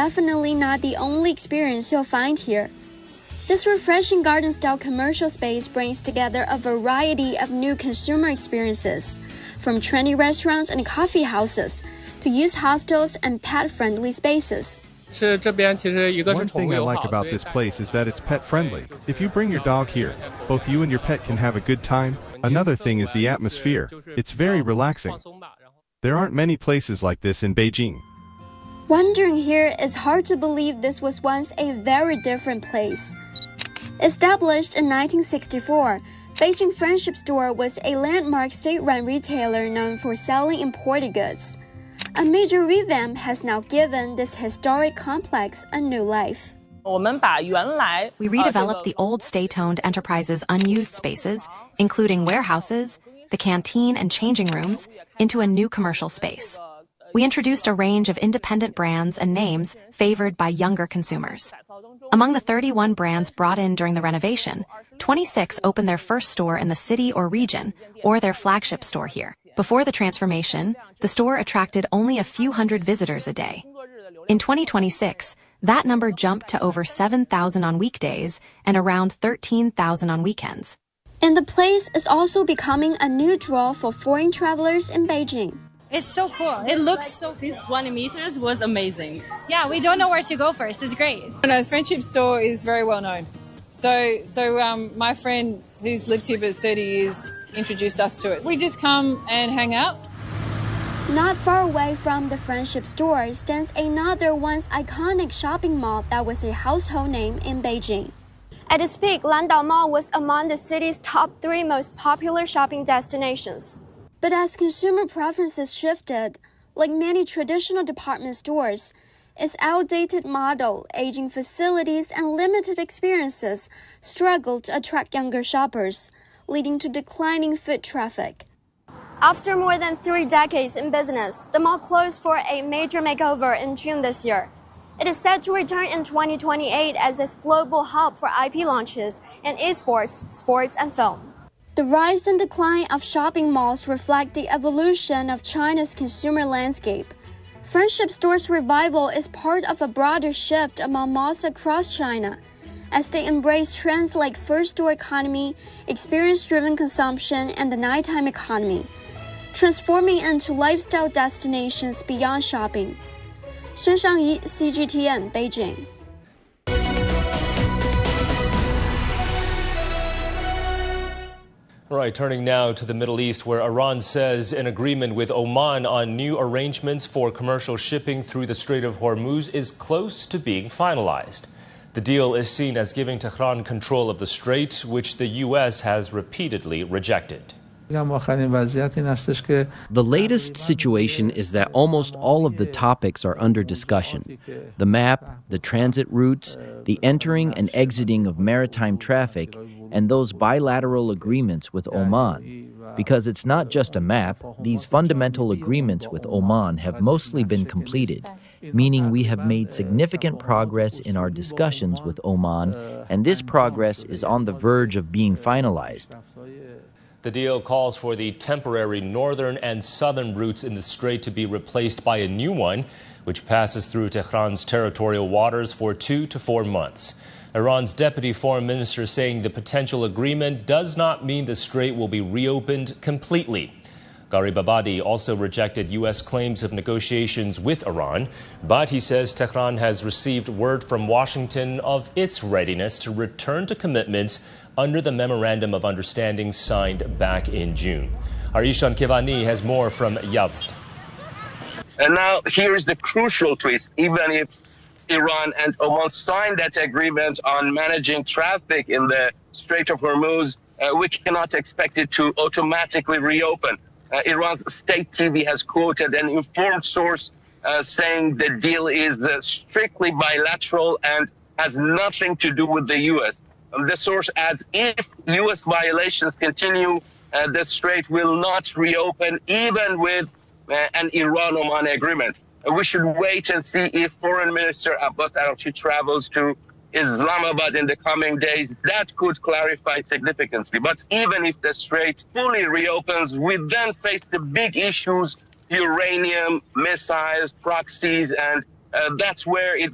definitely not the only experience you'll find here. This refreshing garden-style commercial space brings together a variety of new consumer experiences, from trendy restaurants and coffee houses to youth hostels and pet-friendly spaces. One thing I like about this place is that it's pet-friendly. If you bring your dog here, both you and your pet can have a good time. Another thing is the atmosphere. It's very relaxing. There aren't many places like this in Beijing. Wandering here, it's hard to believe this was once a very different place. Established in 1964, Beijing Friendship Store was a landmark state-run retailer known for selling imported goods. A major revamp has now given this historic complex a new life. We redeveloped the old state-owned enterprise's unused spaces, including warehouses, the canteen and changing rooms, into a new commercial space. We introduced a range of independent brands and names favored by younger consumers. Among the 31 brands brought in during the renovation, 26 opened their first store in the city or region, or their flagship store here. Before the transformation, the store attracted only a few hundred visitors a day. In 2026, that number jumped to over 7,000 on weekdays and around 13,000 on weekends. And the place is also becoming a new draw for foreign travelers in Beijing. It's so cool. It looks so. These 20 meters was amazing. Yeah, we don't know where to go first. It's great. The Friendship Store is very well known. So my friend who's lived here for 30 years introduced us to it. We just come and hang out. Not far away from the Friendship Store stands another once iconic shopping mall that was a household name in Beijing. At its peak, Landau Mall was among the city's top 3 most popular shopping destinations. But as consumer preferences shifted, like many traditional department stores, its outdated model, aging facilities, and limited experiences struggled to attract younger shoppers, leading to declining foot traffic. After more than 3 decades in business, the mall closed for a major makeover in June this year. It is set to return in 2028 as its global hub for IP launches in esports, sports, and film. The rise and decline of shopping malls reflect the evolution of China's consumer landscape. Friendship Store's revival is part of a broader shift among malls across China, as they embrace trends like first-store economy, experience-driven consumption, and the nighttime economy, transforming into lifestyle destinations beyond shopping. 孙尚怡 CGTN Beijing. All right, turning now to the Middle East, where Iran says an agreement with Oman on new arrangements for commercial shipping through the Strait of Hormuz is close to being finalized. The deal is seen as giving Tehran control of the strait, which the U.S. has repeatedly rejected. The latest situation is that almost all of the topics are under discussion. The map, the transit routes, the entering and exiting of maritime traffic, and those bilateral agreements with Oman. Because it's not just a map, these fundamental agreements with Oman have mostly been completed, meaning we have made significant progress in our discussions with Oman, and this progress is on the verge of being finalized. The deal calls for the temporary northern and southern routes in the strait to be replaced by a new one, which passes through Tehran's territorial waters for 2 to 4 months. Iran's deputy foreign minister saying the potential agreement does not mean the strait will be reopened completely. Gharibabadi also rejected U.S. claims of negotiations with Iran, but he says Tehran has received word from Washington of its readiness to return to commitments under the Memorandum of Understanding signed back in June. Arishan Kivani has more from Yazd. And now here's the crucial twist. Even if Iran and Oman signed that agreement on managing traffic in the Strait of Hormuz, we cannot expect it to automatically reopen. Iran's state TV has quoted an informed source saying the deal is strictly bilateral and has nothing to do with the U.S. The source adds, if U.S. violations continue, the strait will not reopen even with an Iran-Oman agreement. We should wait and see if Foreign Minister Abbas Araghchi travels to Islamabad in the coming days. That could clarify significantly. But even if the strait fully reopens, we then face the big issues, uranium, missiles, proxies, and that's where it